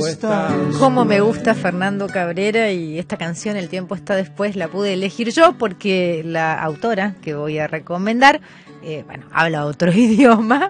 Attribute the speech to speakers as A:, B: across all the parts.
A: Cómo me gusta Fernando Cabrera, y esta canción El tiempo está después la pude elegir yo porque la autora que voy a recomendar, habla otro idioma.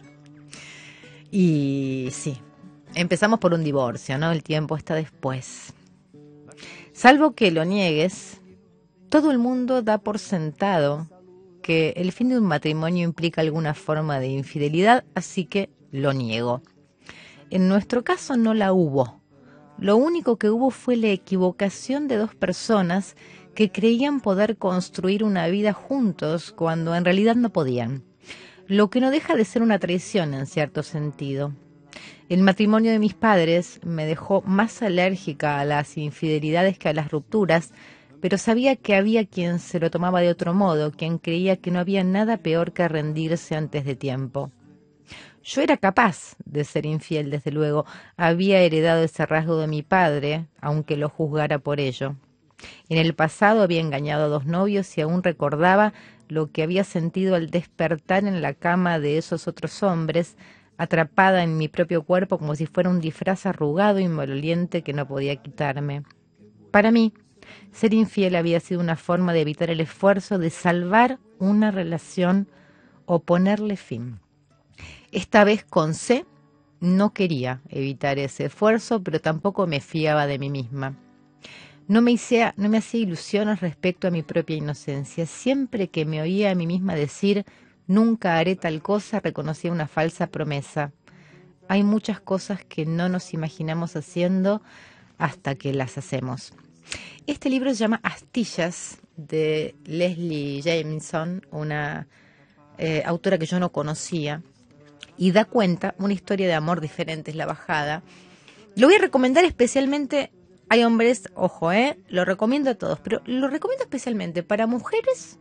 A: Y sí, empezamos por un divorcio, ¿no? El tiempo está después. Salvo que lo niegues, todo el mundo da por sentado que el fin de un matrimonio implica alguna forma de infidelidad, así que lo niego. En nuestro caso no la hubo. Lo único que hubo fue la equivocación de dos personas que creían poder construir una vida juntos cuando en realidad no podían. Lo que no deja de ser una traición en cierto sentido. El matrimonio de mis padres me dejó más alérgica a las infidelidades que a las rupturas, pero sabía que había quien se lo tomaba de otro modo, quien creía que no había nada peor que rendirse antes de tiempo. Yo era capaz de ser infiel, desde luego. Había heredado ese rasgo de mi padre, aunque lo juzgara por ello. En el pasado había engañado a 2 novios y aún recordaba lo que había sentido al despertar en la cama de esos otros hombres, atrapada en mi propio cuerpo como si fuera un disfraz arrugado y maloliente que no podía quitarme. Para mí, ser infiel había sido una forma de evitar el esfuerzo de salvar una relación o ponerle fin. Esta vez con C no quería evitar ese esfuerzo, pero tampoco me fiaba de mí misma. No me hacía ilusiones respecto a mi propia inocencia. Siempre que me oía a mí misma decir nunca haré tal cosa, reconocía una falsa promesa. Hay muchas cosas que no nos imaginamos haciendo hasta que las hacemos. Este libro se llama Astillas, de Leslie Jamison, una autora que yo no conocía, y da cuenta una historia de amor diferente, es La Bajada. Lo voy a recomendar especialmente, hay hombres, ojo, lo recomiendo a todos, pero lo recomiendo especialmente para mujeres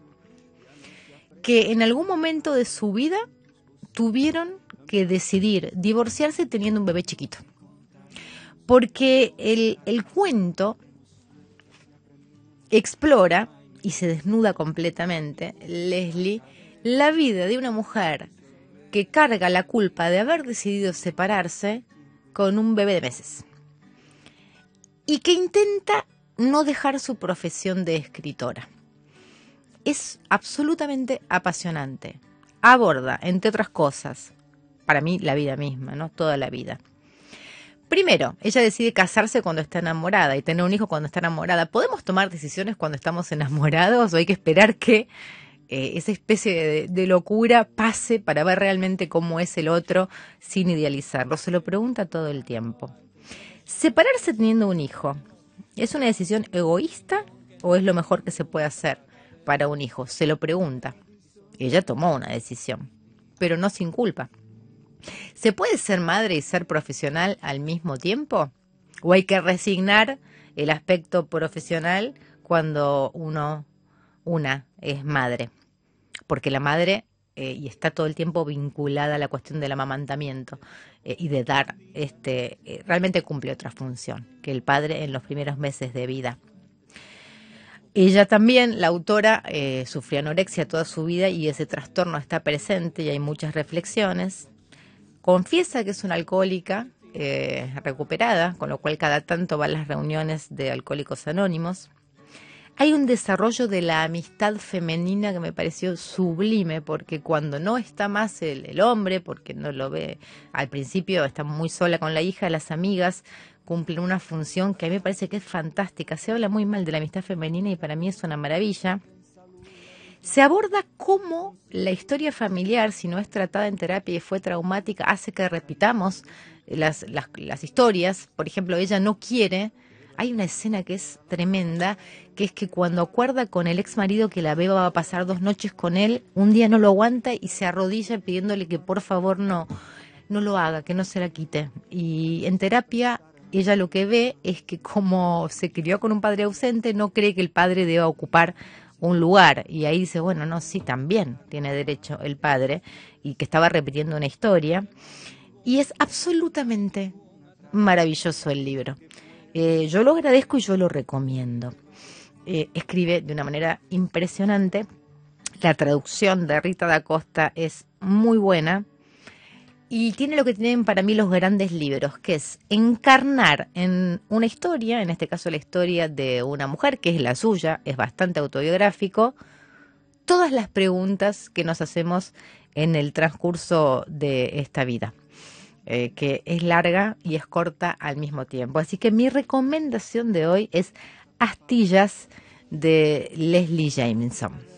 A: que en algún momento de su vida tuvieron que decidir divorciarse teniendo un bebé chiquito. Porque el cuento explora y se desnuda completamente, Leslie, la vida de una mujer que carga la culpa de haber decidido separarse con un bebé de meses y que intenta no dejar su profesión de escritora. Es absolutamente apasionante. Aborda, entre otras cosas, para mí la vida misma, ¿no? Toda la vida. Primero, ella decide casarse cuando está enamorada y tener un hijo cuando está enamorada. ¿Podemos tomar decisiones cuando estamos enamorados o hay que esperar que esa especie de locura pase para ver realmente cómo es el otro sin idealizarlo? Se lo pregunta todo el tiempo. ¿Separarse teniendo un hijo es una decisión egoísta o es lo mejor que se puede hacer para un hijo? Se lo pregunta. Ella tomó una decisión, pero no sin culpa. ¿Se puede ser madre y ser profesional al mismo tiempo? ¿O hay que resignar el aspecto profesional cuando una es madre? Porque la madre y está todo el tiempo vinculada a la cuestión del amamantamiento y de dar, realmente cumple otra función que el padre en los primeros meses de vida. Ella también, la autora, sufrió anorexia toda su vida y ese trastorno está presente y hay muchas reflexiones. Confiesa que es una alcohólica recuperada, con lo cual cada tanto va a las reuniones de Alcohólicos Anónimos. Hay un desarrollo de la amistad femenina que me pareció sublime, porque cuando no está más el hombre, porque no lo ve, al principio está muy sola con la hija, las amigas cumplen una función que a mí me parece que es fantástica. Se habla muy mal de la amistad femenina y para mí es una maravilla. Se aborda cómo la historia familiar, si no es tratada en terapia y fue traumática, hace que repitamos las historias. Por ejemplo, ella no quiere. Hay una escena que es tremenda, que es que cuando acuerda con el ex marido que la beba va a pasar 2 noches con él, un día no lo aguanta y se arrodilla pidiéndole que por favor no lo haga, que no se la quite. Y en terapia ella lo que ve es que como se crió con un padre ausente, no cree que el padre deba ocupar un lugar. Y ahí dice, bueno, no, sí, también tiene derecho el padre, y que estaba repitiendo una historia. Y es absolutamente maravilloso el libro. Yo lo agradezco y yo lo recomiendo. Escribe de una manera impresionante. La traducción de Rita da Costa es muy buena. Y tiene lo que tienen para mí los grandes libros, que es encarnar en una historia, en este caso la historia de una mujer, que es la suya, es bastante autobiográfico, todas las preguntas que nos hacemos en el transcurso de esta vida, que es larga y es corta al mismo tiempo. Así que mi recomendación de hoy es Astillas de Leslie Jamison.